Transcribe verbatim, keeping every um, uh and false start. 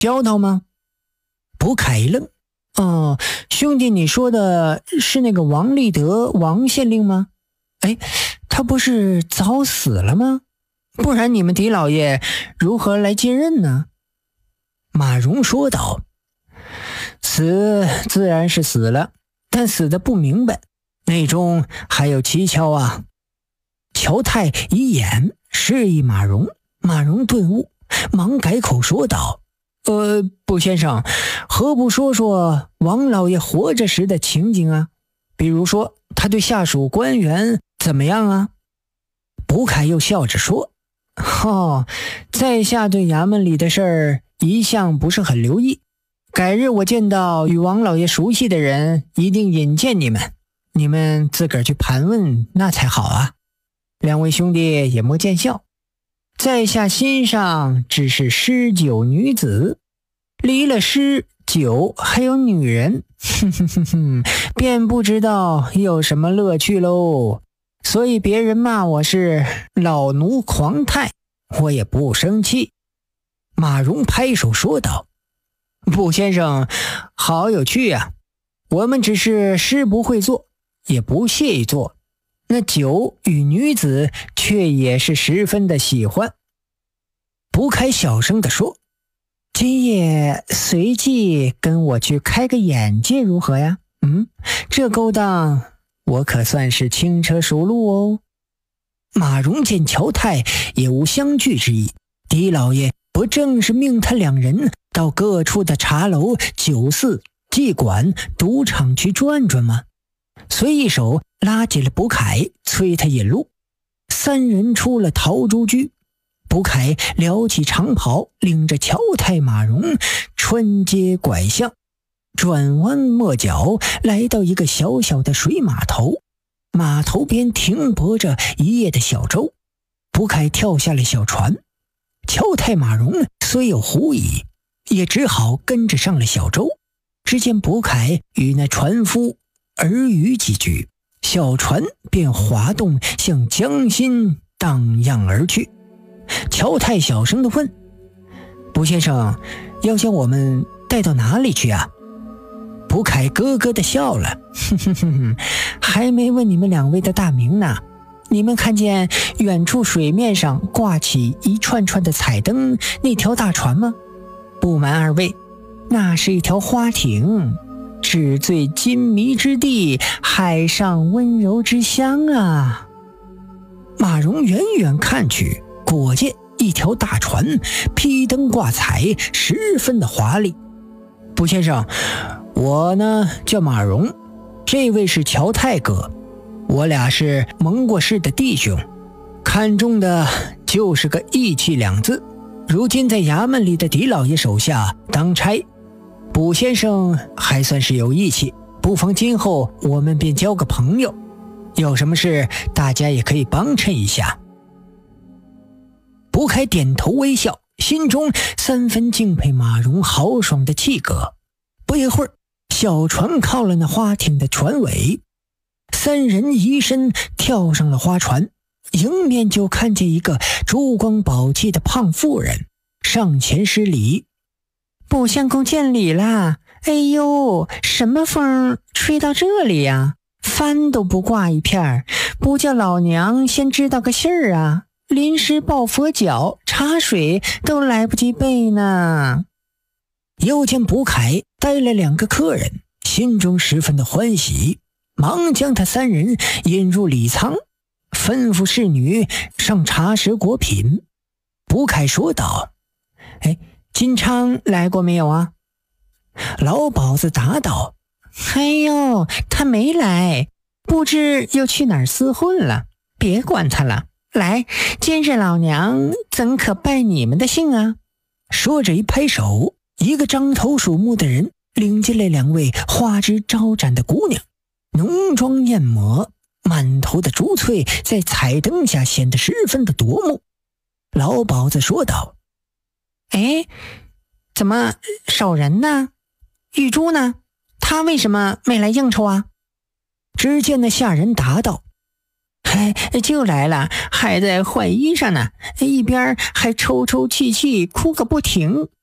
教导吗？卜凯一愣，哦，兄弟，你说的是那个王立德王县令吗？哎，他不是早死了吗？不然你们狄老爷如何来接任呢？马荣说道，死自然是死了，但死得不明白，内中还有蹊跷啊。乔太一眼示意马荣，马荣顿悟，忙改口说道，呃，卜先生，何不说说王老爷活着时的情景啊？比如说他对下属官员怎么样啊？卜凯又笑着说，哦，在下对衙门里的事儿一向不是很留意，改日我见到与王老爷熟悉的人，一定引荐你们，你们自个儿去盘问那才好啊。两位兄弟也莫见笑，在下心上只是诗酒女子，离了诗酒还有女人，哼哼哼哼，便不知道有什么乐趣喽。所以别人骂我是老奴狂态，我也不生气。马荣拍手说道，卜先生好有趣啊，我们只是诗不会做，也不屑于做，那酒与女子却也是十分的喜欢。卜凯小声地说，今夜随即跟我去开个眼界如何呀？嗯，这勾当我可算是轻车熟路哦。马荣见乔太也无相拒之意，狄老爷不正是命他两人到各处的茶楼、酒肆、妓馆、赌场去转转吗？遂一手拉起了卜凯，催他引路。三人出了陶朱居，卜凯撩起长袍，领着乔太、马荣穿街拐巷，转弯抹角，来到一个小小的水码头。码头边停泊着一叶的小舟，卜凯跳下了小船。乔太、马荣虽有狐疑，也只好跟着上了小舟。只见卜凯与那船夫耳语几句，小船便滑动向江心荡漾而去。乔太小声地问，卜先生要将我们带到哪里去啊？卜凯咯咯地笑了，哼哼哼哼，还没问你们两位的大名呢。你们看见远处水面上挂起一串串的彩灯那条大船吗？不瞒二位，那是一条花艇，纸醉金迷之地，海上温柔之乡啊。马荣远远看去，果见一条大船，披灯挂彩，十分的华丽。卜先生，我呢叫马荣，这位是乔太哥，我俩是盟过誓的弟兄，看中的就是个义气两字。如今在衙门里的狄老爷手下当差，卜先生还算是有义气，不妨今后我们便交个朋友，有什么事大家也可以帮衬一下。卜凯点头微笑，心中三分敬佩马荣豪爽的气格。不一会儿，小船靠了那花艇的船尾，三人移身跳上了花船，迎面就看见一个珠光宝气的胖妇人上前施礼，卜相公见礼啦。哎呦，什么风吹到这里呀？帆都不挂一片，不叫老娘先知道个信儿啊！临时抱佛脚，茶水都来不及备呢。又见卜凯带了两个客人，心中十分的欢喜，忙将他三人引入礼舱，吩咐侍女上茶食果品。卜凯说道，哎，金昌来过没有啊？老鸨子答道，哎呦，他没来，不知又去哪儿厮混了，别管他了，来，今日老娘怎可拜你们的姓啊？说着一拍手，一个獐头鼠目的人领进来两位花枝招展的姑娘，浓妆艳抹，满头的珠翠在彩灯下显得十分的夺目。老鸨子说道，哎，怎么少人呢？玉珠呢？他为什么没来应酬啊？只见那下人答道，哎，就来了，还在换衣裳呢，一边还抽抽泣泣哭个不停。